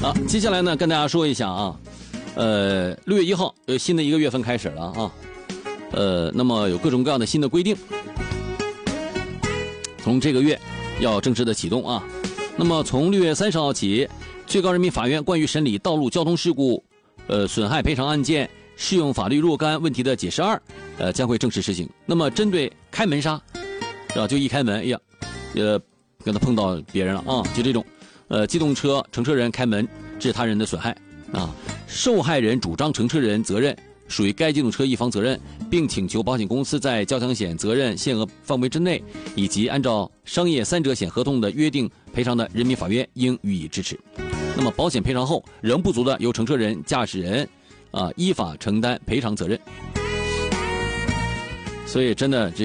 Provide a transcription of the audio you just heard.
接下来呢，跟大家说一下啊，6月1号，新的一个月份开始了啊，那么有各种各样的新的规定，从这个月要正式的启动啊。那么从6月30号起，最高人民法院关于审理道路交通事故损害赔偿案件适用法律若干问题的解释2将会正式实行。那么针对开门刹，是吧？就一开门，哎呀，跟他碰到别人了啊，就这种机动车乘车人开门致他人的损害啊，受害人主张乘车人责任属于该机动车一方责任，并请求保险公司在交强险责任限额范围之内，以及按照商业3者险合同的约定赔偿的，人民法院应予以支持。那么保险赔偿后仍不足的，由乘车人、驾驶人依法承担赔偿责任。所以真的